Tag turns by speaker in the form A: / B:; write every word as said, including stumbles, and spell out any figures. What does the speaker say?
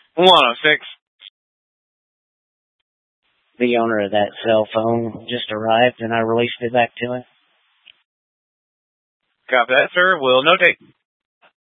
A: one oh six.
B: The owner of that cell phone just arrived, and I released it back to him.
A: Copy that, sir. Will notate.